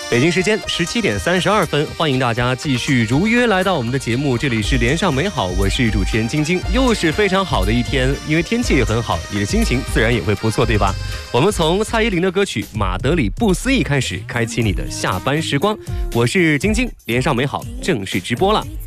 北京时间17:32，欢迎大家继续如约来到我们的节目，这里是连上美好，我是主持人晶晶，又是非常好的一天，因为天气也很好，你的心情自然也会不错，对吧？我们从蔡依林的歌曲《马德里不思议》开始，开启你的下班时光。我是晶晶，连上美好正式直播了。